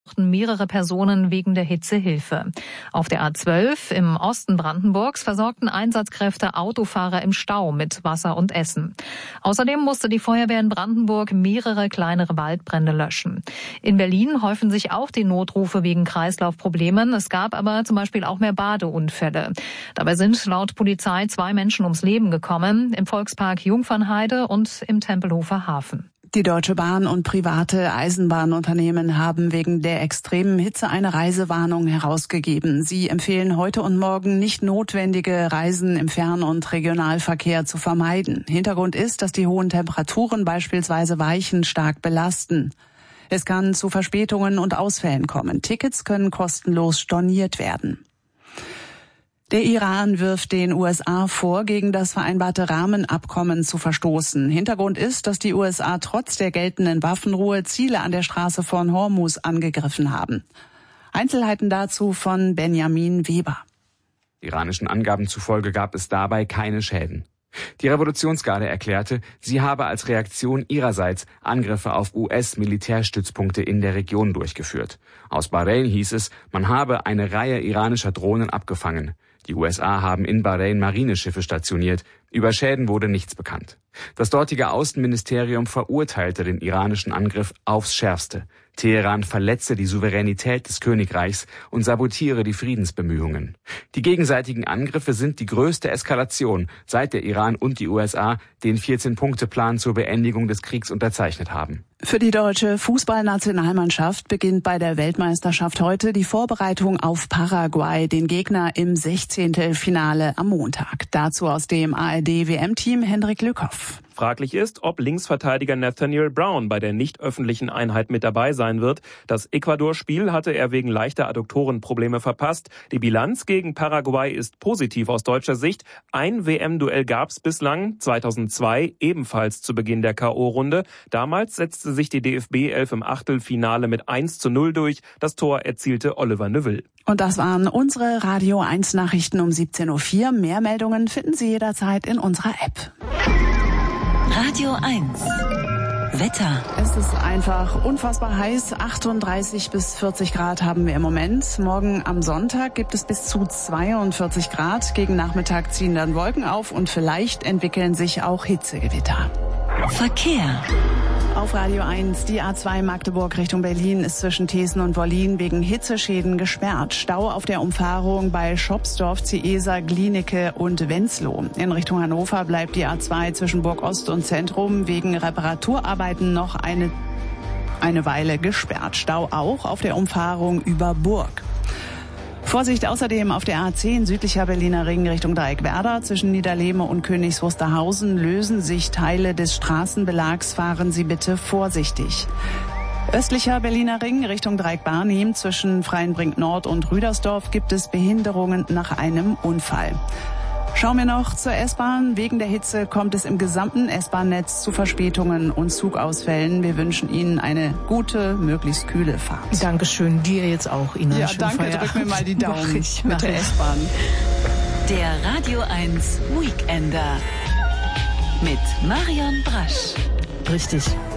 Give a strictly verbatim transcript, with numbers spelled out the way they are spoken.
mehrere Personen wegen der Hitze Hilfe. Auf der A zwölf im Osten Brandenburgs versorgten Einsatzkräfte Autofahrer im Stau mit Wasser und Essen. Außerdem musste die Feuerwehr in Brandenburg mehrere kleinere Waldbrände löschen. In Berlin häufen sich auch die Notrufe wegen Kreislaufproblemen. Es gab aber zum Beispiel auch mehr Badeunfälle. Dabei sind laut Polizei zwei Menschen ums Leben gekommen, im Volkspark Jungfernheide und im Tempelhofer Hafen. Die Deutsche Bahn und private Eisenbahnunternehmen haben wegen der extremen Hitze eine Reisewarnung herausgegeben. Sie empfehlen heute und morgen nicht notwendige Reisen im Fern- und Regionalverkehr zu vermeiden. Hintergrund ist, dass die hohen Temperaturen beispielsweise Weichen stark belasten. Es kann zu Verspätungen und Ausfällen kommen. Tickets können kostenlos storniert werden. Der Iran wirft den U S A vor, gegen das vereinbarte Rahmenabkommen zu verstoßen. Hintergrund ist, dass die U S A trotz der geltenden Waffenruhe Ziele an der Straße von Hormuz angegriffen haben. Einzelheiten dazu von Benjamin Weber. Iranischen Angaben zufolge gab es dabei keine Schäden. Die Revolutionsgarde erklärte, sie habe als Reaktion ihrerseits Angriffe auf U S-Militärstützpunkte in der Region durchgeführt. Aus Bahrain hieß es, man habe eine Reihe iranischer Drohnen abgefangen. Die U S A haben in Bahrain Marineschiffe stationiert. Über Schäden wurde nichts bekannt. Das dortige Außenministerium verurteilte den iranischen Angriff aufs Schärfste. Teheran verletze die Souveränität des Königreichs und sabotiere die Friedensbemühungen. Die gegenseitigen Angriffe sind die größte Eskalation, seit der Iran und die U S A den vierzehn-Punkte-Plan zur Beendigung des Kriegs unterzeichnet haben. Für die deutsche Fußballnationalmannschaft beginnt bei der Weltmeisterschaft heute die Vorbereitung auf Paraguay, den Gegner im Sechzehntelfinale am Montag. Dazu aus dem A R D-W M-Team Hendrik Lückhoff. Fraglich ist, ob Linksverteidiger Nathaniel Brown bei der nicht öffentlichen Einheit mit dabei sein wird. Das Ecuador-Spiel hatte er wegen leichter Adduktorenprobleme verpasst. Die Bilanz gegen Paraguay ist positiv aus deutscher Sicht. Ein W M-Duell gab es bislang, zweitausendzwei, ebenfalls zu Beginn der K O-Runde. Damals setzte sich die D F B elf im Achtelfinale mit eins zu null durch. Das Tor erzielte Oliver Neuville. Und das waren unsere Radio eins Nachrichten um siebzehn Uhr vier. Mehr Meldungen finden Sie jederzeit in unserer App. Radio eins. Wetter. Es ist einfach unfassbar heiß. achtunddreißig bis vierzig Grad haben wir im Moment. Morgen am Sonntag gibt es bis zu zweiundvierzig Grad. Gegen Nachmittag ziehen dann Wolken auf und vielleicht entwickeln sich auch Hitzegewitter. Verkehr. Auf Radio eins, die A zwei Magdeburg Richtung Berlin ist zwischen Thesen und Wollin wegen Hitzeschäden gesperrt. Stau auf der Umfahrung bei Schopsdorf, Ziesa, Glienicke und Wenzlow. In Richtung Hannover bleibt die A zwei zwischen Burg Ost und Zentrum wegen Reparaturarbeiten noch eine, eine Weile gesperrt. Stau auch auf der Umfahrung über Burg. Vorsicht außerdem auf der A zehn südlicher Berliner Ring Richtung Dreieckwerder. Zwischen Niederlehme und Königs Wusterhausen lösen sich Teile des Straßenbelags. Fahren Sie bitte vorsichtig. Östlicher Berliner Ring Richtung Dreieck-Barnim zwischen Freienbrink Nord und Rüdersdorf gibt es Behinderungen nach einem Unfall. Schauen wir noch zur S-Bahn. Wegen der Hitze kommt es im gesamten S-Bahn-Netz zu Verspätungen und Zugausfällen. Wir wünschen Ihnen eine gute, möglichst kühle Fahrt. Dankeschön, dir jetzt auch, Ina. Ja, danke, drück mir mal die Daumen ich, mit der S-Bahn. Der Radio eins Weekender mit Marion Brasch. Richtig.